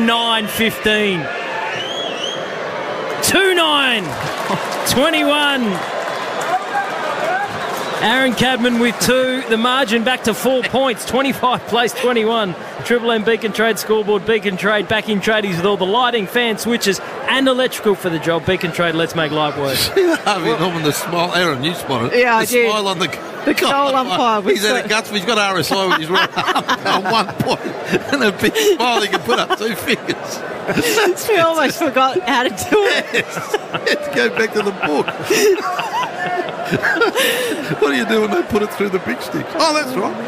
2-9-15. 2-9-21. Aaron Cadman with 2. The margin back to 4 points. 25 plays 21. Triple M Beacon Trade scoreboard. Beacon Trade back in tradies with all the lighting, fan switches and electrical for the job. Beacon Trade, let's make life work. Harvey Norman, the smile. Aaron, you spotted it. Yeah, I the did. smile on the goal umpire. He's had a guts. He's got RSI with his right arm on 1 point and a big smile. He can put up 2 fingers. We almost forgot how to do it. Yes. Had to go back to the book. What do you do when they put it through the big stick? Oh, that's right.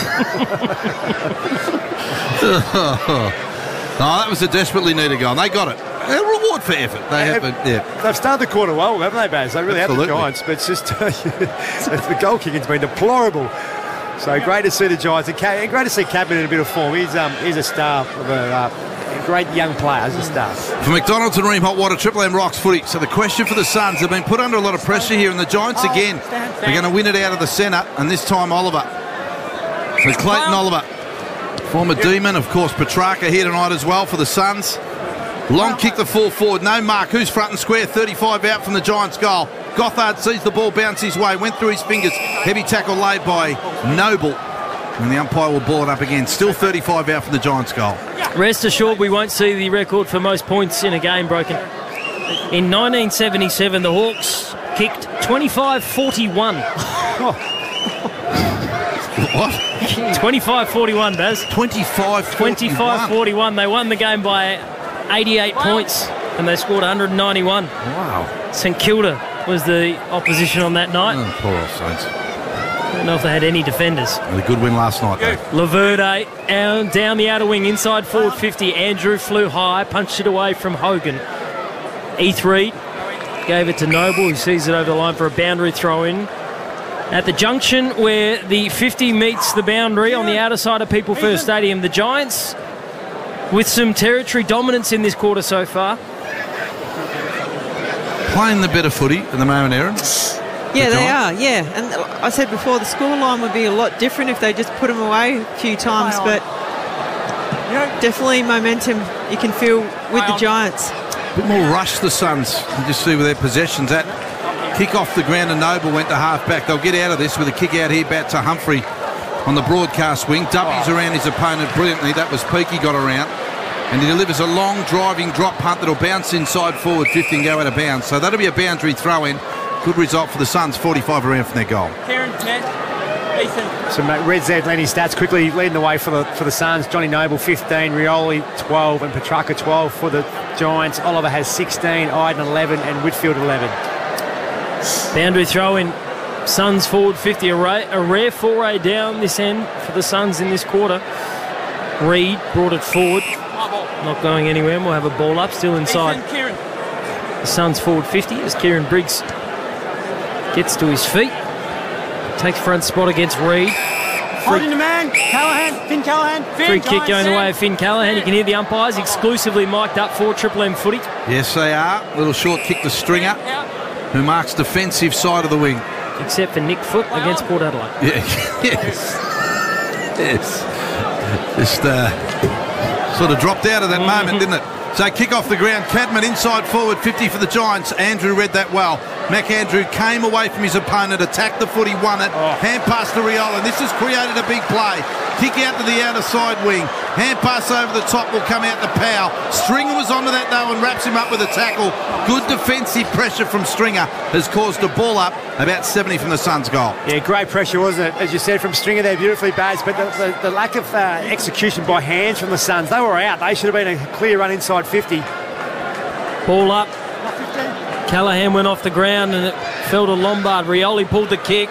Oh, that was a desperately needed goal. They got it. A reward for effort. They've started the quarter well, haven't they, Baz? They really Absolutely. have, the Giants, but it's just the goal kicking's been deplorable. So great to see the Giants and great to see Cadman in a bit of form. He's a star of a great young player as a star. For McDonald's and Ream Hot Water, Triple M rocks footy. So the question for the Suns, have been put under a lot of pressure here, and the Giants again are going to win it out of the centre, and this time Oliver. So Clayton Oliver, former Demon, of course, Petrarca here tonight as well for the Suns. Long kick the full forward, no mark. Who's front and square? 35 out from the Giants' goal. Gothard sees the ball bounce his way, went through his fingers. Heavy tackle laid by Noble. And the umpire will ball it up again. Still 35 out from the Giants' goal. Rest assured we won't see the record for most points in a game broken. In 1977, the Hawks kicked 25-41. What? 25-41, Baz. 25-41. They won the game by 88 points and they scored 191. Wow. St Kilda was the opposition on that night. Oh, poor old Saints. I don't know if they had any defenders. Had a good win last night, though. Laverde down the outer wing, inside forward 50. Andrew flew high, punched it away from Hogan. E3 gave it to Noble, who sees it over the line for a boundary throw-in. At the junction where the 50 meets the boundary on the outer side of People First Stadium, the Giants, with some territory dominance in this quarter so far. Playing the better footy at the moment, Aaron. Yeah, they are, yeah. And I said before, the scoreline would be a lot different if they just put them away a few times, but definitely momentum you can feel with the Giants. A bit more rush, the Suns. You just see where their possession's at. Kick off the ground and Noble went to half-back. They'll get out of this with a kick out here back to Humphrey on the broadcast wing. W's around his opponent brilliantly. That was Peaky got around. And he delivers a long driving drop punt that'll bounce inside forward 50 and go out of bounds. So that'll be a boundary throw-in. Good result for the Suns, 45 around from their goal. Kieran, Matt, Ethan. So Red Z leading stats quickly, leading the way for the Suns. Johnny Noble 15, Rioli 12 and Petrarca 12 for the Giants. Oliver has 16, Iden 11 and Whitfield 11. Boundary throw-in. Suns forward 50, a rare foray down this end for the Suns in this quarter. Reed brought it forward, not going anywhere, and we'll have a ball up, still inside. The Suns forward 50 as Kieran Briggs gets to his feet, takes front spot against Reed. Holding the man, Callahan, Finn Callahan. Free kick going away of Finn Callahan. You can hear the umpires exclusively mic'd up for Triple M footy. Yes, they are. Little short kick to Stringer, who marks defensive side of the wing. Except for Nick Foot against Port Adelaide. Yeah, yes. Yes. Just sort of dropped out of that moment, didn't it? So kick off the ground. Cadman inside forward 50 for the Giants. Andrew read that well. McAndrew came away from his opponent, attacked the footy, won it. Hand pass to Riola. This has created a big play. Kick out to the outer side wing. Hand pass over the top will come out to Powell. Stringer was onto that though and wraps him up with a tackle. Good defensive pressure from Stringer has caused a ball up about 70 from the Suns' goal. Yeah, great pressure, wasn't it? As you said, from Stringer there, beautifully based, but the lack of execution by hands from the Suns, they were out. They should have been a clear run inside 50. Ball up. Callahan went off the ground and it fell to Lombard. Rioli pulled the kick.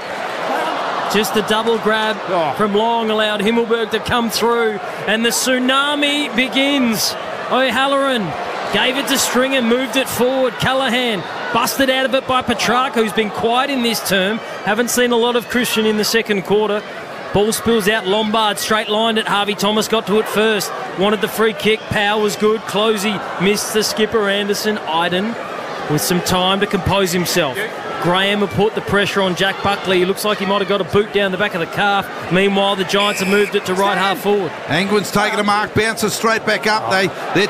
Just a double grab from Long allowed Himmelberg to come through. And the tsunami begins. O'Halloran gave it to Stringer, moved it forward. Callahan busted out of it by Petrarca, who's been quiet in this term. Haven't seen a lot of Christian in the second quarter. Ball spills out. Lombard straight lined it. Harvey Thomas got to it first. Wanted the free kick. Powell was good. Closey missed the skipper Anderson. Iden with some time to compose himself. Graham have put the pressure on Jack Buckley. He looks like he might have got a boot down the back of the calf. Meanwhile, the Giants have moved it to right half forward. Angwin's taken a mark, bounces straight back up. They're